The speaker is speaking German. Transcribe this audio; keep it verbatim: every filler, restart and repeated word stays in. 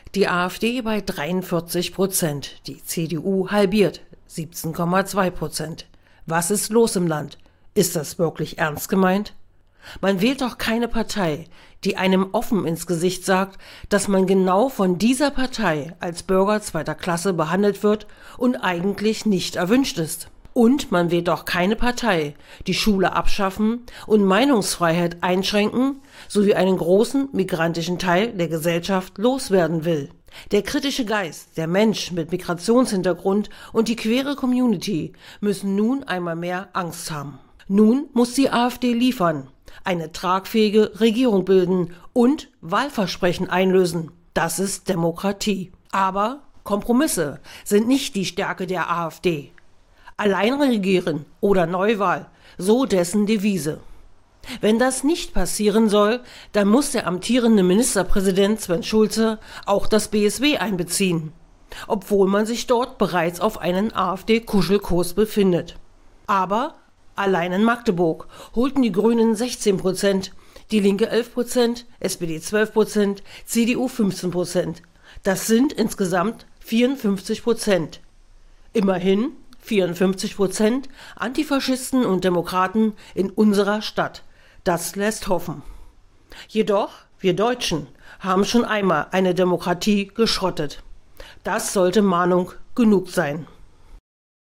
Die AfD bei dreiundvierzig Prozent, die C D U halbiert, siebzehn Komma zwei Prozent. Was ist los im Land? Ist das wirklich ernst gemeint? Man wählt doch keine Partei, die einem offen ins Gesicht sagt, dass man genau von dieser Partei als Bürger zweiter Klasse behandelt wird und eigentlich nicht erwünscht ist. Und man wählt doch keine Partei, die Schule abschaffen und Meinungsfreiheit einschränken sowie einen großen migrantischen Teil der Gesellschaft loswerden will. Der kritische Geist, der Mensch mit Migrationshintergrund und die queere Community müssen nun einmal mehr Angst haben. Nun muss die AfD liefern, eine tragfähige Regierung bilden und Wahlversprechen einlösen. Das ist Demokratie. Aber Kompromisse sind nicht die Stärke der AfD. Allein regieren oder Neuwahl, so dessen Devise. Wenn das nicht passieren soll, dann muss der amtierende Ministerpräsident Sven Schulze auch das B S W einbeziehen, obwohl man sich dort bereits auf einen AfD-Kuschelkurs befindet. Aber allein in Magdeburg holten die Grünen sechzehn Prozent, die Linke elf Prozent, S P D zwölf Prozent, C D U fünfzehn Prozent. Das sind insgesamt vierundfünfzig Prozent. Immerhin vierundfünfzig Prozent Antifaschisten und Demokraten in unserer Stadt. Das lässt hoffen. Jedoch, wir Deutschen haben schon einmal eine Demokratie geschrottet. Das sollte Mahnung genug sein.